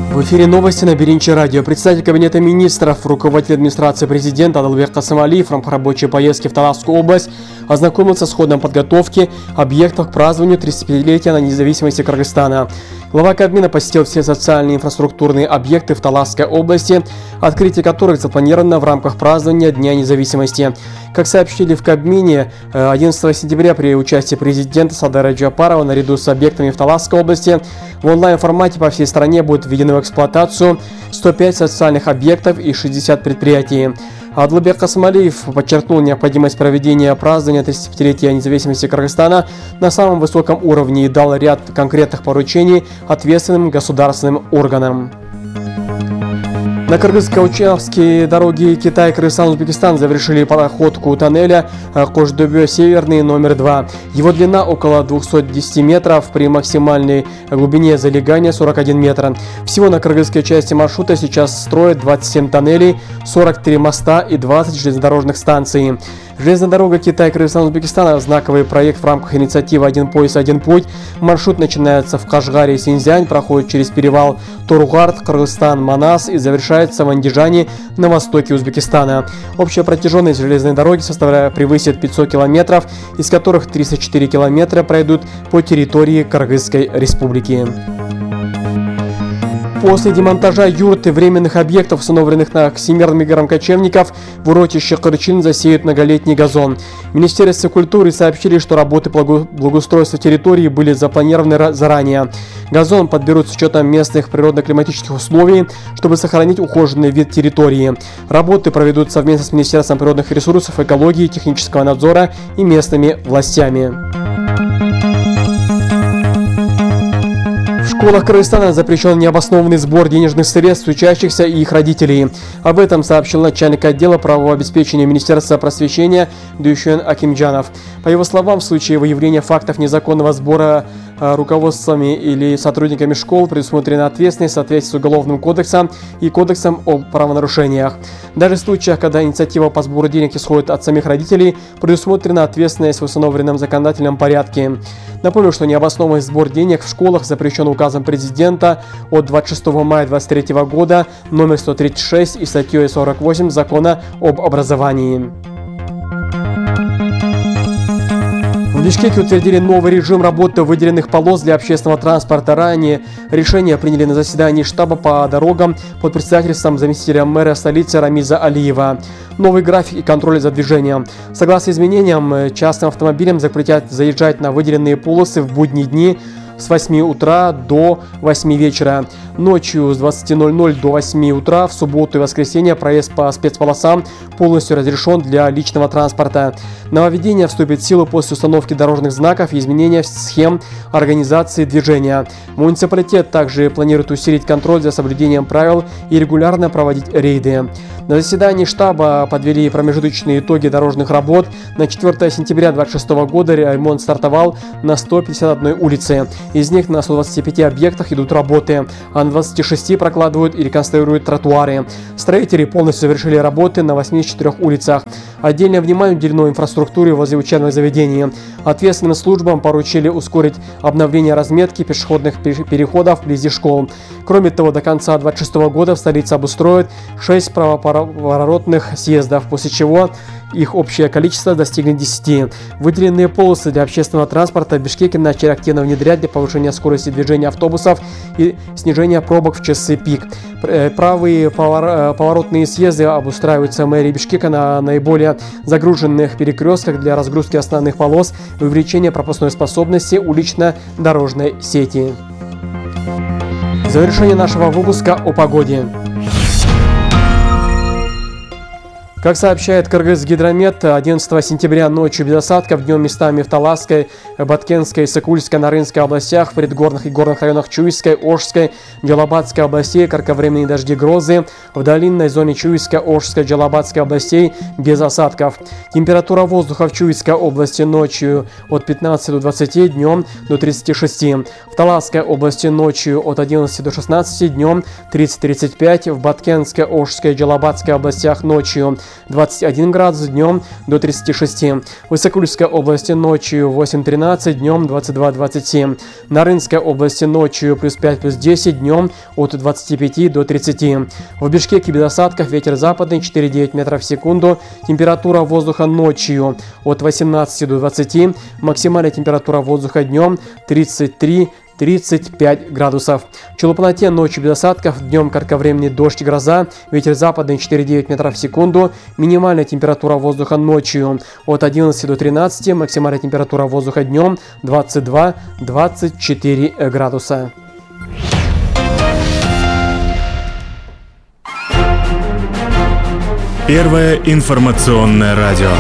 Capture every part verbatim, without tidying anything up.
В эфире новости на Беринче радио. Председатель Кабинета министров, руководитель администрации президента Адылбек Касымалиев в рамках рабочей поездки в Таласскую область ознакомился с ходом подготовки объектов к празднованию тридцатипятилетия независимости Кыргызстана. Глава Кабмина посетил все социальные и инфраструктурные объекты в Таласской области, открытие которых запланировано в рамках празднования Дня независимости. Как сообщили в Кабмине, одиннадцатого сентября при участии президента Садыра Джапарова наряду с объектами в Таласской области в онлайн-формате по всей стране будут введены в эксплуатацию сто пять социальных объектов и шестьдесят предприятий. Адылбек Касымалиев подчеркнул необходимость проведения празднования тридцатипятилетия независимости Кыргызстана на самом высоком уровне и дал ряд конкретных поручений ответственным государственным органам. На кыргызско-участке дороги Китай-Кыргызстан-Узбекистан завершили проходку тоннеля Кождобё-Северный номер два. Его длина около двухсот десяти метров, при максимальной глубине залегания сорок один метр. Всего на кыргызской части маршрута сейчас строят двадцать семь тоннелей, сорок три моста и двадцать железнодорожных станций. Железная дорога Китай-Кыргызстан-Узбекистан – знаковый проект в рамках инициативы «Один пояс, один путь». Маршрут начинается в Кашгаре, Синьцзянь, проходит через перевал Тургарт, Кыргызстан, Манас и завершается в Андижане на востоке Узбекистана. Общая протяженность железной дороги составляет превысит пятьсот километров, из которых тридцать четыре километра пройдут по территории Кыргызской республики. После демонтажа юрт и временных объектов, установленных на всемирным играм кочевников, в урочище Кырчин засеют многолетний газон. В Министерстве культуры сообщили, что работы благоустройства территории были запланированы заранее. Газон подберут с учетом местных природно-климатических условий, чтобы сохранить ухоженный вид территории. Работы проведут совместно с Министерством природных ресурсов, экологии, технического надзора и местными властями. В школах Кыргызстана запрещен необоснованный сбор денежных средств учащихся и их родителей. Об этом сообщил начальник отдела правового обеспечения Министерства просвещения Дюшен Акимджанов. По его словам, в случае выявления фактов незаконного сбора руководствами или сотрудниками школ предусмотрена ответственность в соответствии с Уголовным кодексом и Кодексом о правонарушениях. Даже в случаях, когда инициатива по сбору денег исходит от самих родителей, предусмотрена ответственность в установленном законодательном порядке. Напомню, что необоснованный сбор денег в школах запрещен указом президента от двадцать шестого мая две тысячи двадцать третьего года номер сто тридцать шесть и статьей сорок восемь Закона об образовании. В Бишкеке утвердили новый режим работы выделенных полос для общественного транспорта. Ранее решение приняли на заседании штаба по дорогам под председательством заместителя мэра столицы Рамиза Алиева. Новый график и контроль за движением. Согласно изменениям, частным автомобилям запретят заезжать на выделенные полосы в будние дни с восьми утра до восьми вечера. Ночью с двадцати ноль-ноль до восьми утра, в субботу и воскресенье проезд по спецполосам полностью разрешен для личного транспорта. Нововведение вступит в силу после установки дорожных знаков и изменения схем организации движения. Муниципалитет также планирует усилить контроль за соблюдением правил и регулярно проводить рейды. На заседании штаба подвели промежуточные итоги дорожных работ. На четвёртого сентября две тысячи двадцать шестого года ремонт стартовал на ста пятидесяти одной улице. Из них на ста двадцати пяти объектах идут работы, а на двадцати шести прокладывают и реконструируют тротуары. Строители полностью завершили работы на восьмидесяти четырёх улицах. Отдельное внимание уделено инфраструктуре возле учебных заведений. Ответственным службам поручили ускорить обновление разметки пешеходных переходов вблизи школ. Кроме того, до конца две тысячи двадцать шестого года в столице обустроят шесть правоповоротных съездов, после чего их общее количество достигнет десяти. Выделенные полосы для общественного транспорта в Бишкеке начали активно внедрять для повышения скорости движения автобусов и снижения пробок в часы пик. Правые поворотные съезды обустраиваются в мэрии Бишкека на наиболее загруженных перекрестках для разгрузки основных полос и увеличения пропускной способности улично-дорожной сети. Завершение нашего выпуска о погоде. Как сообщает Кыргызгидромет, одиннадцатого сентября ночью без осадков, днем местами в Таласской, Баткенской, Сыкульской, Нарынской областях, в предгорных и горных районах Чуйской, Ошской, Джалабадской областей кратковременные дожди, грозы, в долинной зоне Чуйской, Ошской, Джалабадской областей без осадков. Температура воздуха в Чуйской области ночью от пятнадцати до двадцати, днем до тридцати шести. В Таласской области ночью от одиннадцати до шестнадцати, днем тридцать — тридцать пять. В Баткенской, Ошской, Джалабадской областях ночью двадцать один градус, днем до тридцати шести. В Высокольской области ночью восемь тринадцать, днем двадцать два двадцать семь. На Рынской области ночью плюс пять плюс десять, днем от двадцати пяти до тридцати. В Бишкеке без осадков, ветер западный четыре девять метров в секунду. Температура воздуха ночью от восемнадцати до двадцати. Максимальная температура воздуха днем тридцать три тридцать пять градусов. В Чулпанате ночью без осадков, днем кратковременный дождь и гроза, ветер западный четыре девять метров в секунду, минимальная температура воздуха ночью от одиннадцати до тринадцати, максимальная температура воздуха днем двадцать два двадцать четыре градуса. Первое информационное радио.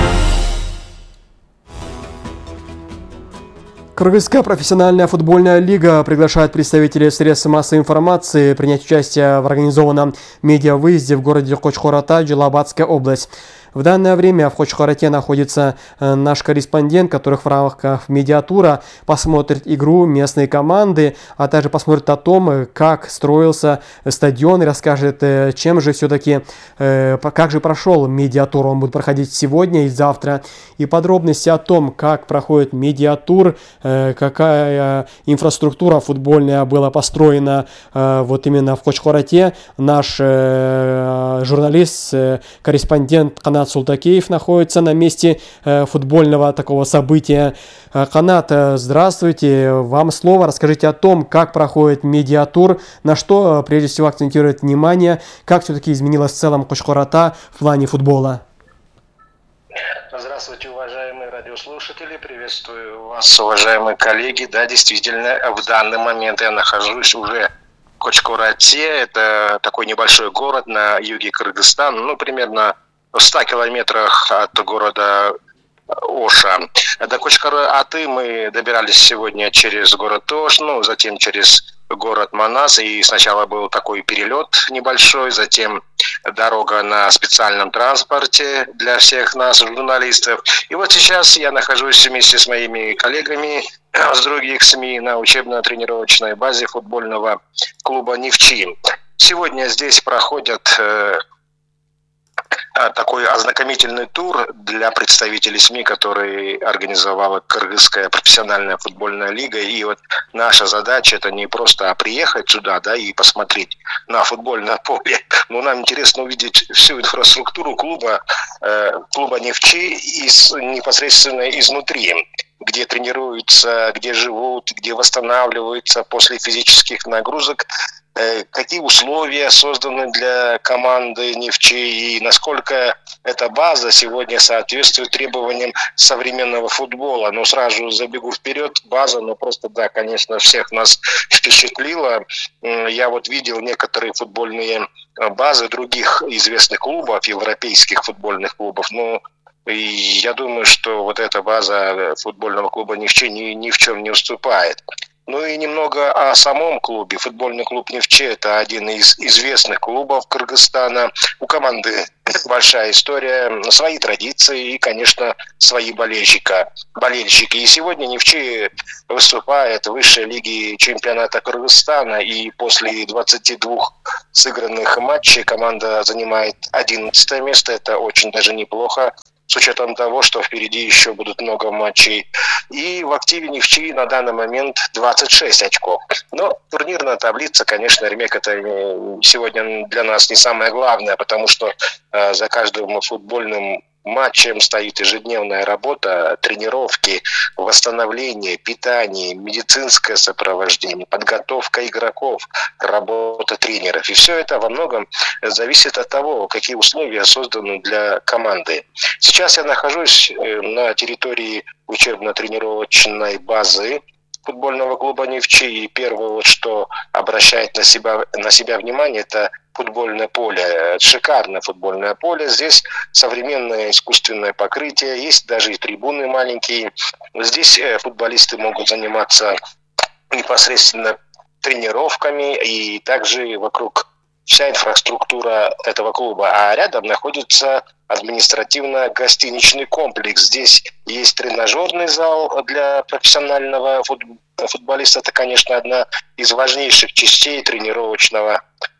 Кыргызская профессиональная футбольная лига приглашает представителей средств массовой информации принять участие в организованном медиавыезде в городе Кочкор-Ата, Джалабадская область. В данное время в Кочкор-Ате находится наш корреспондент, который в рамках медиатура посмотрит игру местной команды, а также посмотрит о том, как строился стадион и расскажет, чем же все-таки, как же прошел медиатур. Он будет проходить сегодня и завтра. И подробности о том, как проходит медиатур, какая инфраструктура футбольная была построена вот именно в Кочкор-Ате, наш журналист, корреспондент Канат Султакеев находится на месте э, футбольного такого события. Э, Канат, э, здравствуйте, вам слово. Расскажите о том, как проходит медиатур, на что э, прежде всего акцентирует внимание, как все-таки изменилась в целом Кочкор-Ата в плане футбола. Здравствуйте, уважаемые радиослушатели, приветствую вас, уважаемые коллеги. Да, действительно, в данный момент я нахожусь уже в Кочкор-Ате. Это такой небольшой город на юге Кыргызстана, ну, примерно в ста километрах от города Оша. До Кочкор-Аты мы добирались сегодня через город Ош, ну, затем через город Манас, и сначала был такой перелет небольшой, затем дорога на специальном транспорте для всех нас, журналистов. И вот сейчас я нахожусь вместе с моими коллегами с других СМИ на учебно-тренировочной базе футбольного клуба «Нефчи». Сегодня здесь проходят такой ознакомительный тур для представителей СМИ, который организовала Кыргызская профессиональная футбольная лига. И вот наша задача — это не просто приехать сюда, да, и посмотреть на футбольное поле, но нам интересно увидеть всю инфраструктуру клуба, э, клуба «Нефчи» из, непосредственно изнутри, где тренируются, где живут, где восстанавливаются после физических нагрузок, какие условия созданы для команды «Нефчи» и насколько эта база сегодня соответствует требованиям современного футбола. Но сразу забегу вперед, база, ну просто да, конечно, всех нас впечатлила. Я вот видел некоторые футбольные базы других известных клубов, европейских футбольных клубов, но и я думаю, что вот эта база футбольного клуба «Нефчи» ни, ни в чем не уступает. Ну и немного о самом клубе. Футбольный клуб «Нефчи» — это один из известных клубов Кыргызстана. У команды большая история, свои традиции и, конечно, свои болельщики. болельщики. И сегодня «Нефчи» выступает в высшей лиге чемпионата Кыргызстана. И после двадцати двух сыгранных матчей команда занимает одиннадцатое место. Это очень даже неплохо, с учетом того, что впереди еще будут много матчей. И в активе «Нефчи» на данный момент двадцать шесть очков. Но турнирная таблица, конечно, Эрмек, это сегодня для нас не самое главное, потому что э, за каждым футбольным матчем стоит ежедневная работа, тренировки, восстановление, питание, медицинское сопровождение, подготовка игроков, работа тренеров. И все это во многом зависит от того, какие условия созданы для команды. Сейчас я нахожусь на территории учебно-тренировочной базы футбольного клуба «Нефчи», и первое, вот, что обращает на себя, на себя внимание, это футбольное поле. Шикарное футбольное поле. Здесь современное искусственное покрытие, есть даже и трибуны маленькие. Здесь футболисты могут заниматься непосредственно тренировками, и также вокруг вся инфраструктура этого клуба. А рядом находится административно-гостиничный комплекс. Здесь есть тренажерный зал для профессионального футболиста. Это, конечно, одна из важнейших частей тренировочного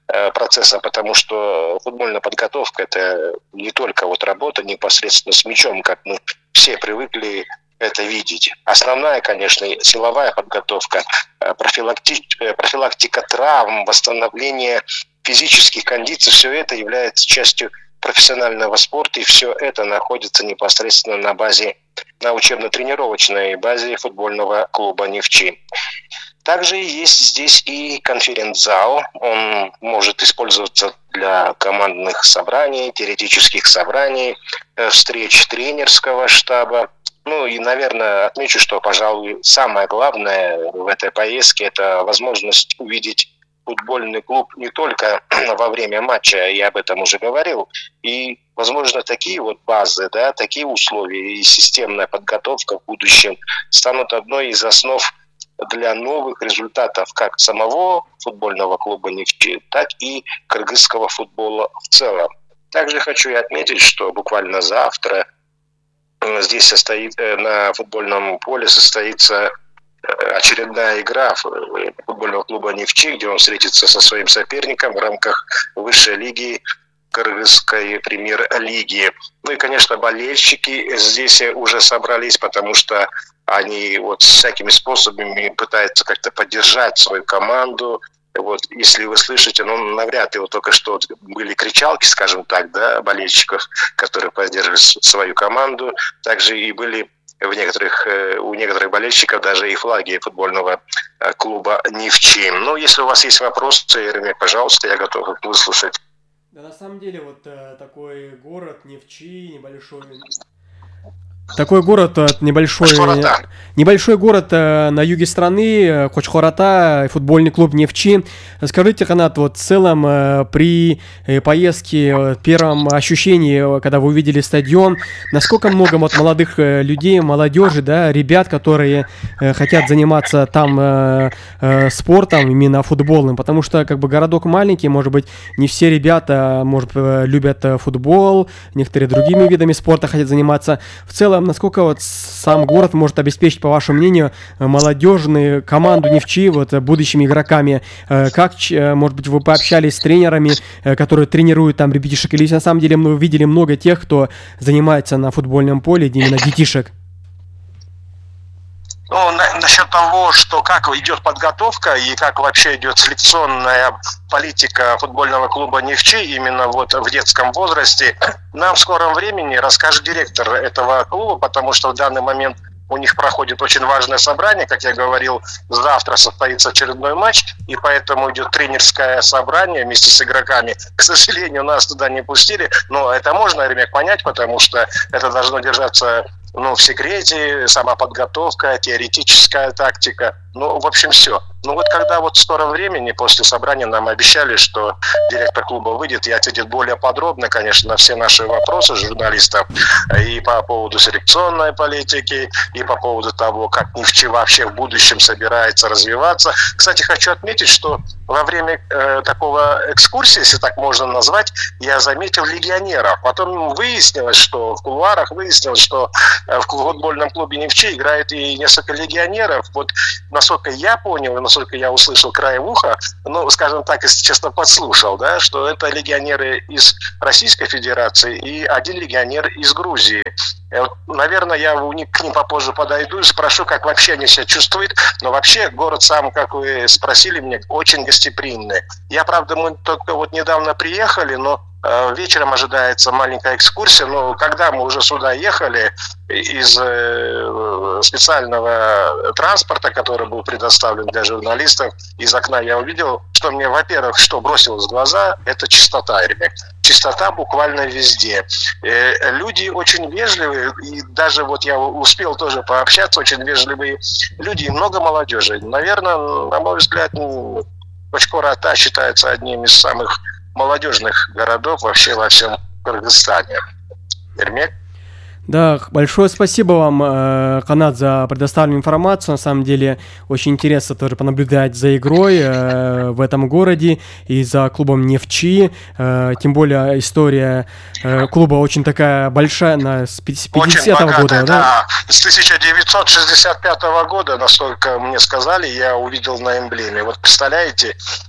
процесса, потому что футбольная подготовка – это не только вот работа непосредственно с мячом, как мы все привыкли это видеть. Основная, конечно, силовая подготовка, профилакти... профилактика травм, восстановление физических кондиций – все это является частью профессионального спорта, и все это находится непосредственно на базе, на учебно-тренировочной базе футбольного клуба «Нефчи». Также есть здесь и конференц-зал. Он может использоваться для командных собраний, теоретических собраний, встреч тренерского штаба. Ну и, наверное, отмечу, что, пожалуй, самое главное в этой поездке – это возможность увидеть футбольный клуб не только во время матча, я об этом уже говорил, и, возможно, такие вот базы, да, такие условия и системная подготовка в будущем станут одной из основ для новых результатов как самого футбольного клуба «Нефти», так и кыргызского футбола в целом. Также хочу и отметить, что буквально завтра здесь состоит, на футбольном поле состоится очередная игра футбольного клуба «Нефчи», где он встретится со своим соперником в рамках высшей лиги кыргызской премьер-лиги. Ну и, конечно, болельщики здесь уже собрались, потому что они вот всякими способами пытаются как-то поддержать свою команду. Вот, если вы слышите, ну, навряд ли вот только что были кричалки, скажем так, да, болельщиков, которые поддерживают свою команду. Также и были в некоторых, у некоторых болельщиков даже и флаги футбольного клуба «Нефчи». Ну, если у вас есть вопросы, Ермек, пожалуйста, я готов их выслушать. Да, на самом деле, вот э, такой город Нефчи, небольшой... Такой город, небольшой, небольшой город на юге страны, Хочхората, футбольный клуб «Нефчи». Скажите, Канат, вот в целом при поездке, первом ощущении, когда вы увидели стадион, насколько много вот молодых людей, молодежи, да, ребят, которые хотят заниматься там спортом, именно футболным, потому что как бы городок маленький, может быть, не все ребята, может, любят футбол, некоторые другими видами спорта хотят заниматься. В целом, насколько вот сам город может обеспечить, по вашему мнению, молодежную команду «Нефчи» вот, будущими игроками? Как, может быть, вы пообщались с тренерами, которые тренируют там ребятишек? Или на самом деле мы видели много тех, кто занимается на футбольном поле, именно детишек? Ну, на, насчет того, что как идет подготовка и как вообще идет селекционная политика футбольного клуба «Нефчи» именно вот в детском возрасте, нам в скором времени расскажет директор этого клуба, потому что в данный момент у них проходит очень важное собрание, как я говорил, завтра состоится очередной матч, и поэтому идет тренерское собрание вместе с игроками. К сожалению, нас туда не пустили, но это можно, Ермек, понять, потому что это должно держаться, ну, в секрете, сама подготовка, теоретическая тактика, ну, в общем, все. Ну, вот когда вот в скором времени, после собрания, нам обещали, что директор клуба выйдет и ответит более подробно, конечно, на все наши вопросы журналистов и по поводу селекционной политики, и по поводу того, как «Нефчи» вообще в будущем собирается развиваться. Кстати, хочу отметить, что во время э, такого экскурсии, если так можно назвать, я заметил легионеров. Потом выяснилось, что в кулуарах выяснилось, что в футбольном клубе «Нефчи» играет и несколько легионеров. Вот насколько я понял, и насколько я услышал краем уха, ну, скажем так, если честно, подслушал, да, что это легионеры из Российской Федерации и один легионер из Грузии. Вот, наверное, я к ним попозже подойду и спрошу, как вообще они себя чувствуют. Но вообще город сам, как вы спросили меня, очень гостеприимный. Я, правда, мы только вот недавно приехали, но э, вечером ожидается маленькая экскурсия. Но когда мы уже сюда ехали из э, специального транспорта, который был предоставлен для журналистов, из окна я увидел, что мне, во-первых, что бросилось в глаза, это чистота, ребят. Чистота буквально везде. Э, люди очень вежливые, и даже вот я успел тоже пообщаться, очень вежливые люди, и много молодежи. Наверное, на мой взгляд, Хочхората считается одним из самых молодежных городов вообще во всем Кыргызстане. Ермек? Да, большое спасибо вам, Канат, за предоставленную информацию. На самом деле очень интересно тоже понаблюдать за игрой э, в этом городе и за клубом «Нефчи». Э, тем более история э, клуба очень такая большая, с пятидесятого года. Да? Да, с тысяча девятьсот шестьдесят пятого года, насколько мне сказали, я увидел на эмблеме. Вот представляете,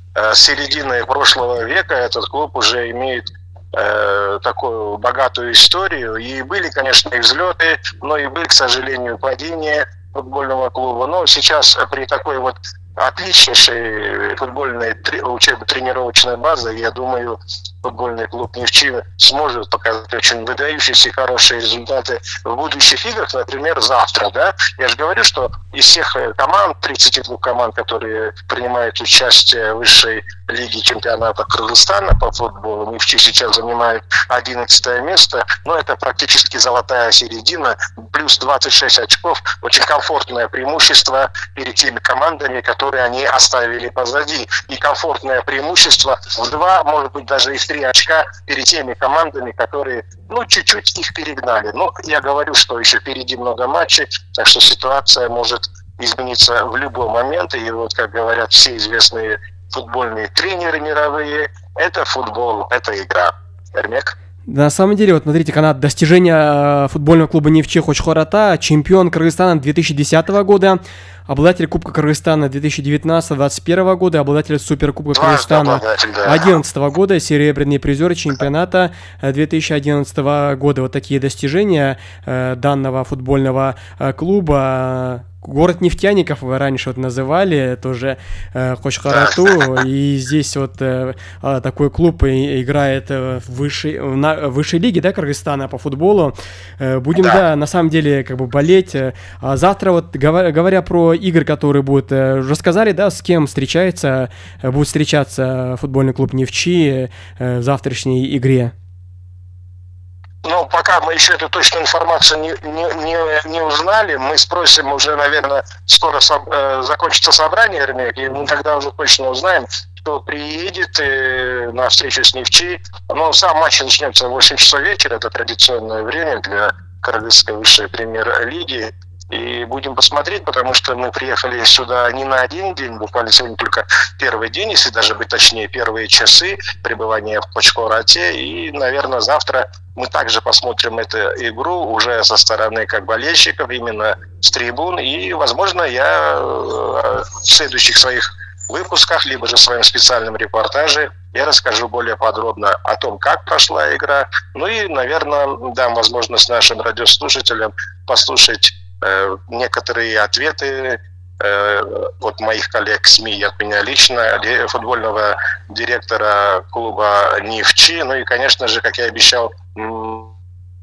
с середины прошлого века этот клуб уже имеет э, такую богатую историю. И были, конечно, и взлеты, но и были, к сожалению, падения футбольного клуба. Но сейчас при такой вот отличнейшей футбольной учебно-тренировочной базе, я думаю, футбольный клуб Нефчи сможет показать очень выдающиеся и хорошие результаты в будущих играх, например, завтра, да. Я же говорю, что из всех команд, тридцати двух команд, которые принимают участие в высшей лиге чемпионата Кыргызстана по футболу, Нефчи сейчас занимает одиннадцатое место, но это практически золотая середина, плюс двадцать шесть очков, очень комфортное преимущество перед теми командами, которые они оставили позади, и комфортное преимущество в два, может быть, даже и в три очка перед теми командами, которые, ну, чуть-чуть их перегнали. Но я говорю, что еще впереди много матчей, так что ситуация может измениться в любой момент. И вот, как говорят все известные футбольные тренеры мировые, это футбол, это игра. Эрмек? Да, на самом деле, вот смотрите, Канат, достижения футбольного клуба Нефчи Хочхор-Ата, чемпион Кыргызстана две тысячи десятого года, обладатель Кубка Кыргызстана две тысячи девятнадцатого - две тысячи двадцать первого года, обладатель Суперкубка Кыргызстана две тысячи одиннадцатого года, серебряный призер чемпионата две тысячи одиннадцатого года. Вот такие достижения э, данного футбольного э, клуба. Город нефтяников вы раньше вот называли, тоже э, Хочхор-Ату, и здесь вот э, э, такой клуб и, играет в высшей, в, на, в высшей лиге, да, Кыргызстана по футболу. Э, будем, да. да, на самом деле, как бы болеть. А завтра вот, говоря, говоря про игры, которые будут, э, уже сказали, да, с кем встречается, э, будет встречаться футбольный клуб Нефчи э, в завтрашней игре. Ну, пока мы еще эту точную информацию не, не, не, не узнали, мы спросим уже, наверное, скоро со, э, закончится собрание, Эрмек, и мы тогда уже точно узнаем, кто приедет э, на встречу с Нефчи. Но сам матч начнется в восемь часов вечера, это традиционное время для Кыргызской высшей премьер-лиги. И будем посмотреть, потому что мы приехали сюда не на один день, буквально сегодня только первый день, если даже быть точнее, первые часы пребывания в Хочхор-Ате. И, наверное, завтра мы также посмотрим эту игру уже со стороны как болельщиков, именно с трибун. И, возможно, я в следующих своих выпусках, либо же в своем специальном репортаже я расскажу более подробно о том, как прошла игра. Ну и, наверное, дам возможность нашим радиослушателям послушать э, некоторые ответы э, от моих коллег СМИ и от меня лично, футбольного директора клуба Нефчи. Ну и, конечно же, как я обещал, м-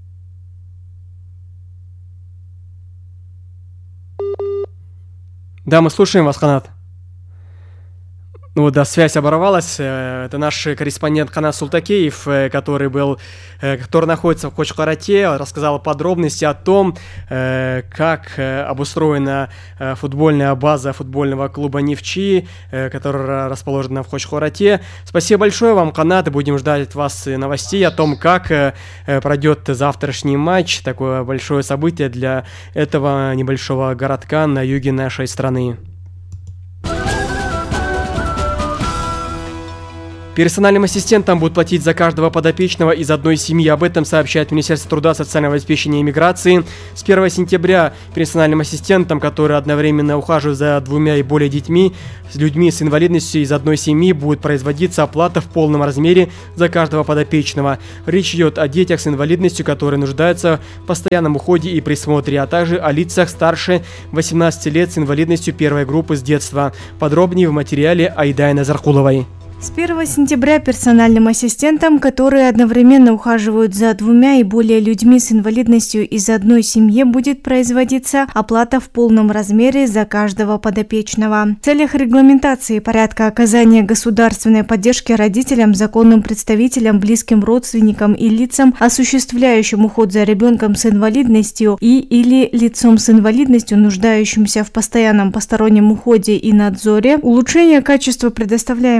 Да, мы слушаем вас, Канат. Ну да, связь оборвалась. Это наш корреспондент Канат Султакеев, который был, который находится в Хочхор-Ате, рассказал подробности о том, как обустроена футбольная база футбольного клуба Нефчи, которая расположена в Хочхор-Ате. Спасибо большое вам, Канат, и будем ждать от вас новостей о том, как пройдет завтрашний матч. Такое большое событие для этого небольшого городка на юге нашей страны. Персональным ассистентам будут платить за каждого подопечного из одной семьи. Об этом сообщает Министерство труда, социального обеспечения и миграции. С первого сентября персональным ассистентам, которые одновременно ухаживают за двумя и более детьми, с людьми с инвалидностью из одной семьи, будет производиться оплата в полном размере за каждого подопечного. Речь идет о детях с инвалидностью, которые нуждаются в постоянном уходе и присмотре, а также о лицах старше восемнадцати лет с инвалидностью первой группы с детства. Подробнее в материале Айдай Назаркуловой. С первого сентября персональным ассистентам, которые одновременно ухаживают за двумя и более людьми с инвалидностью из одной семьи, будет производиться оплата в полном размере за каждого подопечного. В целях регламентации порядка оказания государственной поддержки родителям, законным представителям, близким родственникам и лицам, осуществляющим уход за ребенком с инвалидностью и или лицом с инвалидностью, нуждающимся в постоянном постороннем уходе и надзоре, улучшение качества предоставляемой услуги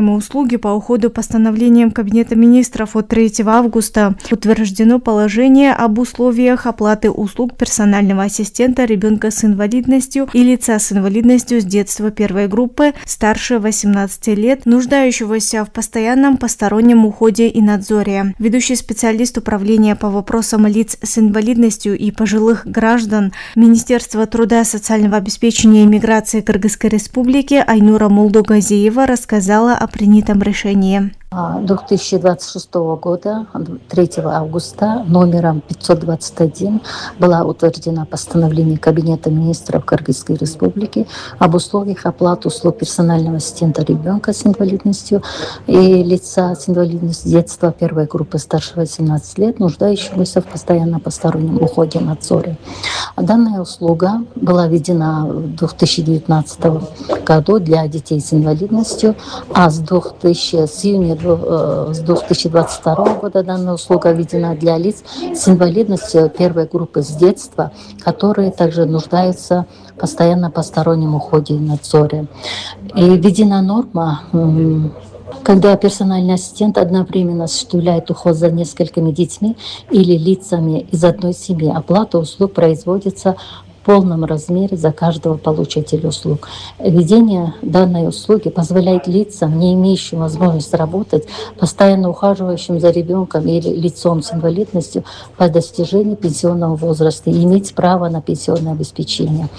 услуги по уходу постановлением Кабинета министров от третьего августа утверждено положение об условиях оплаты услуг персонального ассистента ребенка с инвалидностью и лица с инвалидностью с детства первой группы старше восемнадцати лет, нуждающегося в постоянном постороннем уходе и надзоре. Ведущий специалист управления по вопросам лиц с инвалидностью и пожилых граждан Министерства труда, социального обеспечения и миграции Кыргызской Республики Айнура Молдогазиева рассказала о принятом решении. две тысячи двадцать шестого года, третьего августа, номером пятьсот двадцать один была утверждена постановление Кабинета министров Кыргызской Республики об условиях оплаты услуг персонального ассистента ребенка с инвалидностью и лица с инвалидностью детства первой группы старше восемнадцати лет, нуждающегося в постоянно постороннем уходе и надзоре. Данная услуга была введена в две тысячи девятнадцатом году для детей с инвалидностью, а с две тысячи с июня с две тысячи двадцать второго года данная услуга введена для лиц с инвалидностью первой группы с детства, которые также нуждаются в постоянно постороннем уходе и надзоре. И введена норма, когда персональный ассистент одновременно осуществляет уход за несколькими детьми или лицами из одной семьи. Оплата услуг производится в полном размере за каждого получателя услуг. Введение данной услуги позволяет лицам, не имеющим возможности работать, постоянно ухаживающим за ребенком или лицом с инвалидностью по достижении пенсионного возраста, иметь право на пенсионное обеспечение.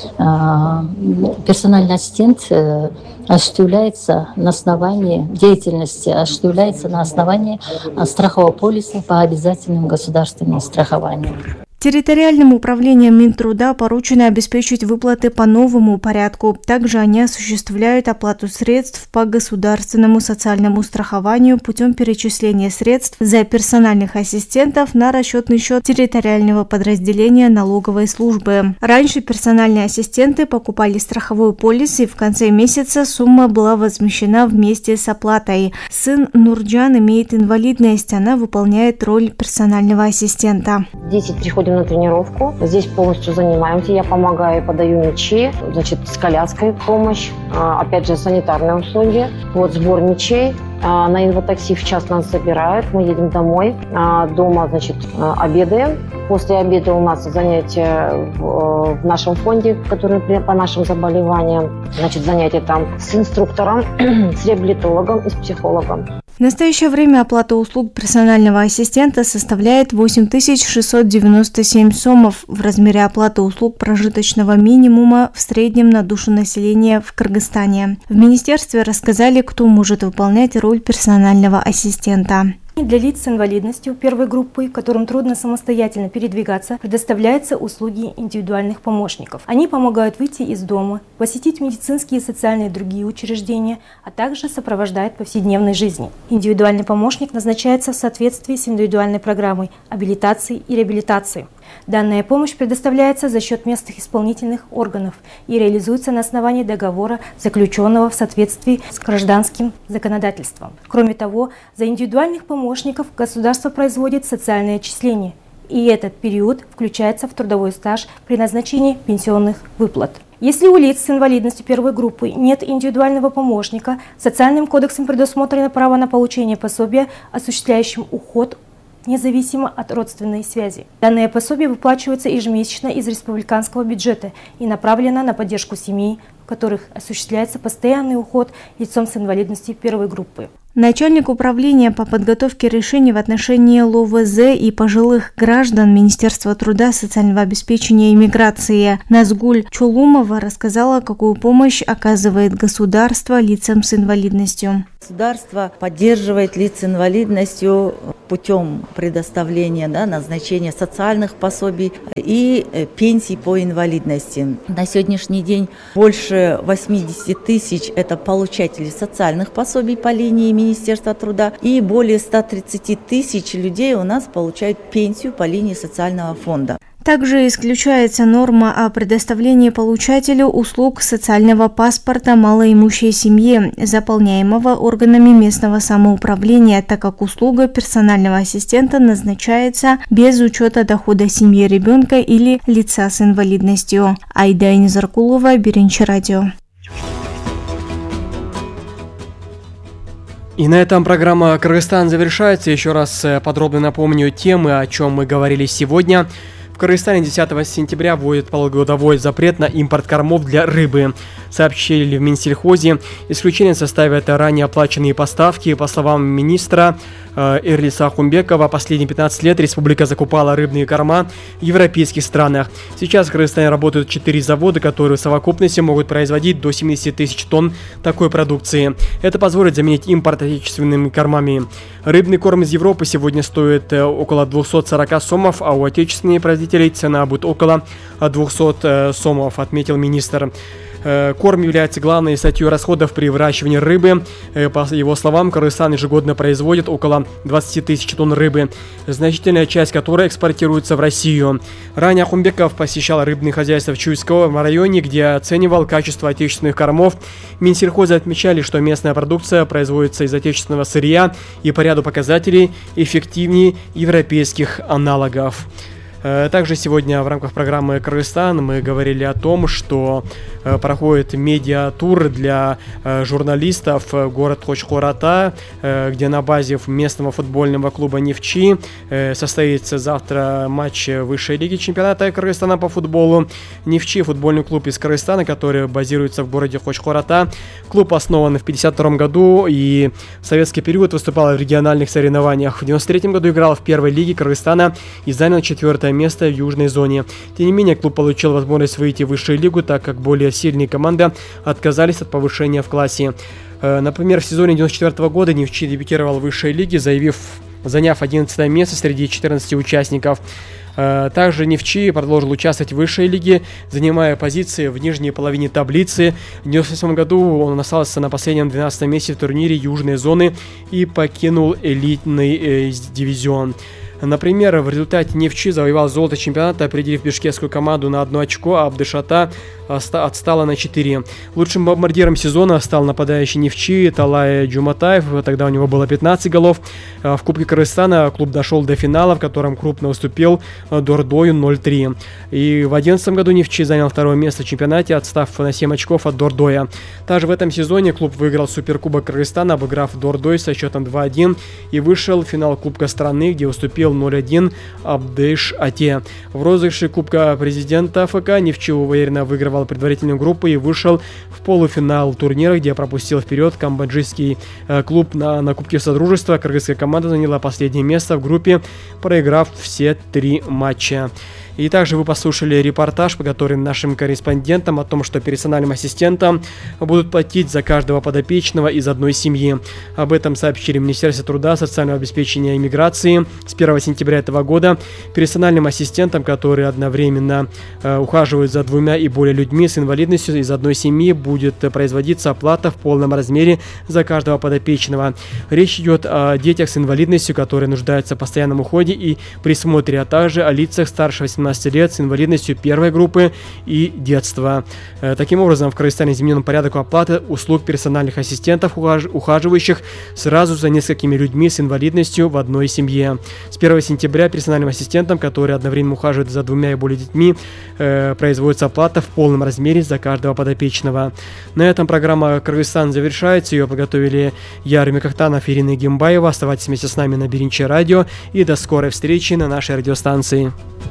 Персональный ассистент осуществляется на основании деятельности, осуществляется на основании страхового полиса по обязательным государственным страхованиям. Территориальным управлением Минтруда поручено обеспечить выплаты по новому порядку. Также они осуществляют оплату средств по государственному социальному страхованию путем перечисления средств за персональных ассистентов на расчетный счет территориального подразделения налоговой службы. Раньше персональные ассистенты покупали страховой полис, и в конце месяца сумма была возмещена вместе с оплатой. Сын Нурджан имеет инвалидность, она выполняет роль персонального ассистента. Дети приходят на тренировку. Здесь полностью занимаемся. Я помогаю, подаю мячи, значит, с коляской помощь, опять же, санитарные услуги, вот сбор мячей. На инватакси в час нас забирают, мы едем домой, дома, значит, обедаем. После обеда у нас занятия в, в нашем фонде, которые по нашим заболеваниям, значит, занятия там с инструктором, с реабилитологом и с психологом. В настоящее время оплата услуг персонального ассистента составляет восемь тысяч шестьсот девяносто семь сомов в размере оплаты услуг прожиточного минимума в среднем на душу населения в Кыргызстане. В министерстве рассказали, кто может выполнять роль персонального ассистента. Для лиц с инвалидностью первой группы, которым трудно самостоятельно передвигаться, предоставляются услуги индивидуальных помощников. Они помогают выйти из дома, посетить медицинские, социальные и другие учреждения, а также сопровождают в повседневной жизни. Индивидуальный помощник назначается в соответствии с индивидуальной программой абилитации и реабилитации. Данная помощь предоставляется за счет местных исполнительных органов и реализуется на основании договора, заключенного в соответствии с гражданским законодательством. Кроме того, за индивидуальных помощников государство производит социальное отчисление, и этот период включается в трудовой стаж при назначении пенсионных выплат. Если у лиц с инвалидностью первой группы нет индивидуального помощника, Социальным кодексом предусмотрено право на получение пособия, осуществляющим уход независимо от родственной связи. Данное пособие выплачивается ежемесячно из республиканского бюджета и направлено на поддержку семей, в которых осуществляется постоянный уход лицом с инвалидностью первой группы. Начальник управления по подготовке решений в отношении эл о вэ зэ и пожилых граждан Министерства труда, социального обеспечения и миграции Назгуль Чулумова рассказала, какую помощь оказывает государство лицам с инвалидностью. Государство поддерживает лиц с инвалидностью путем предоставления, да, назначения социальных пособий и пенсий по инвалидности. На сегодняшний день больше восемьдесят тысяч – это получатели социальных пособий по линии Министерства труда, и более ста тридцати тысяч людей у нас получают пенсию по линии социального фонда. Также исключается норма о предоставлении получателю услуг социального паспорта малоимущей семье, заполняемого органами местного самоуправления, так как услуга персонального ассистента назначается без учета дохода семьи ребенка или лица с инвалидностью. Айда Инзаркулова, Биринчи радио. И на этом программа «Кыргызстан» завершается. Еще раз подробно напомню темы, о чем мы говорили сегодня. В Кыргызстане десятого сентября вводят полугодовой запрет на импорт кормов для рыбы. Сообщили в Минсельхозе. Исключение составят ранее оплаченные поставки. По словам министра э, Эрлиса Ахунбекова, последние пятнадцать лет республика закупала рыбные корма в европейских странах. Сейчас в Кыргызстане работают четыре завода, которые в совокупности могут производить до семидесяти тысяч тонн такой продукции. Это позволит заменить импорт отечественными кормами. Рыбный корм из Европы сегодня стоит э, около двухсот сорока сомов, а у отечественных производителей цена будет около двухсот э, сомов, отметил министр. Корм является главной статьей расходов при выращивании рыбы. По его словам, Кыргызстан ежегодно производит около двадцати тысяч тонн рыбы, значительная часть которой экспортируется в Россию. Ранее Ахунбеков посещал рыбные хозяйства в Чуйском районе, где оценивал качество отечественных кормов. Минсельхоза отмечали, что местная продукция производится из отечественного сырья и по ряду показателей эффективнее европейских аналогов. Также сегодня в рамках программы «Кыргызстан» мы говорили о том, что проходит медиатур для журналистов в город Хочхор-Ата, где на базе местного футбольного клуба «Нефчи» состоится завтра матч высшей лиги чемпионата Кыргызстана по футболу. «Нефчи» — футбольный клуб из Кыргызстана, который базируется в городе Хочхор-Ата. Клуб основан в пятьдесят втором году и в советский период выступал в региональных соревнованиях. В девяносто третьем году играл в первой лиге Кыргызстана и занял четвертое место в южной зоне. Тем не менее, клуб получил возможность выйти в высшую лигу, так как более сильные команды отказались от повышения в классе. Например, в сезоне девяносто четвёртого года «Нефчи» дебютировал в высшей лиге, заявив, заняв одиннадцатое место среди четырнадцати участников. Также «Нефчи» продолжил участвовать в высшей лиге, занимая позиции в нижней половине таблицы. В девяносто восьмом году он остался на последнем двенадцатом месте в турнире южной зоны и покинул элитный э, дивизион. Например, в результате «Нефчи» завоевал золото чемпионата, определив бишкекскую команду на одно очко, а Абдышата отстала на четыре. Лучшим бомбардиром сезона стал нападающий «Нефчи» Талай Джуматаев, тогда у него было пятнадцать голов. В Кубке Кыргызстана клуб дошел до финала, в котором крупно уступил Дордою ноль три. И в две тысячи одиннадцатом году «Нефчи» занял второе место в чемпионате, отстав на семь очков от Дордоя. Также в этом сезоне клуб выиграл Суперкубок Кыргызстана, обыграв Дордой со счетом два один, и вышел в финал Кубка страны, где уступил ноль один Абдыш-Ате. В розыгрыше Кубка президента ФК «Нефчи» уверенно выигрывал предварительную группу и вышел в полуфинал турнира, где пропустил вперед камбоджийский э, клуб на, на Кубке Содружества. Кыргызская команда заняла последнее место в группе, проиграв все три матча. И также вы послушали репортаж, подготовленный нашим корреспондентом, о том, что персональным ассистентам будут платить за каждого подопечного из одной семьи. Об этом сообщили в Министерстве труда, социального обеспечения и миграции. С первого сентября этого года персональным ассистентам, которые одновременно э, ухаживают за двумя и более людьми с инвалидностью из одной семьи, будет производиться оплата в полном размере за каждого подопечного. Речь идет о детях с инвалидностью, которые нуждаются в постоянном уходе и присмотре, а также о лицах старше восемнадцати лет с инвалидностью первой группы и детства. Таким образом, в Кыргызстане изменен порядок оплаты услуг персональных ассистентов, ухаживающих сразу за несколькими людьми с инвалидностью в одной семье. С первого сентября персональным ассистентам, которые одновременно ухаживают за двумя и более детьми, э, производится оплата в полном размере за каждого подопечного. На этом программа «Кыргызстан» завершается. Ее подготовили я, Римик Кахтанов, Ирина Гимбаева. Оставайтесь вместе с нами на Биринче радио и до скорой встречи на нашей радиостанции.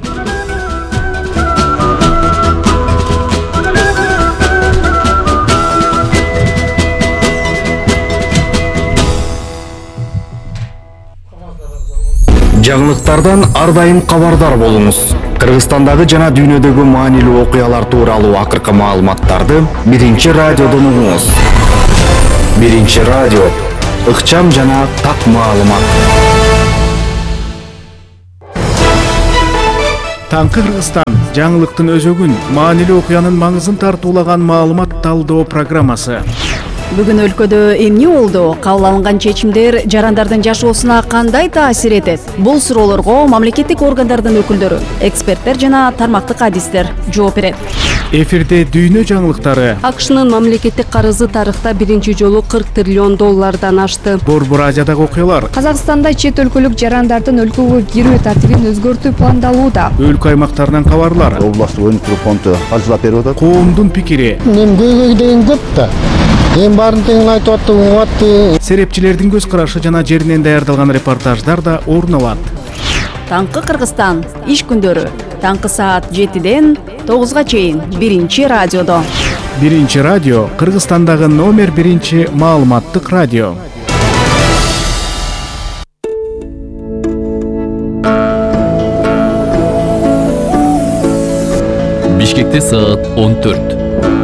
Жаңылыктардан ар дайым кабардар болуңуз. Кыргызстандагы жана дүйнөдөгү маанилүү окуялар тууралуу акыркы маалыматтарды Биринчи радиодон угуңуз. Биринчи радио, ыкчам жана так маалымат. Таңкы Кыргызстан жаңылыктын өзөгүн, маанилүү окуянын маңызын тартуулаган маалымат талдоо программасы. Бүгүн өлкөдө эмне болду? Кабыл алынган чечимдер жарандардын жашоосуна кандай таасир этет? Бул суроолорго мамлекеттик органдардын өкүлдөрү, эксперттер жана тармактык адистер жооп берет. Эфирде дүйнө жаңылыктары. АКШнын мамлекеттик карызы тарыхта биринчи жолу кырк триллион доллардан ашты. Борбор Азиядагы окуялар. Казакстанда чет өлкөлүк жарандардын өлкөгө кирүү тартибин өзгөртүү пландалууда. Өлкө аймактарынан кабарлар. Областтык өнүктүрүү фонду каржылап берип атат. Коомдун пикири. Мен көйгөйдөн көп да. Эми баарын тең айтып атты, угуп атты. Серепчилердин көз карашы жана жеринен даярдалган репортаждар да орун алат. Таңкы Кыргызстан иш күндөрү таңкы саат жетиден тогузга чейин биринчи радиодо. Биринчи радио Кыргызстандагы номер биринчи маалыматтык радио. Бишкекте саат он төрт.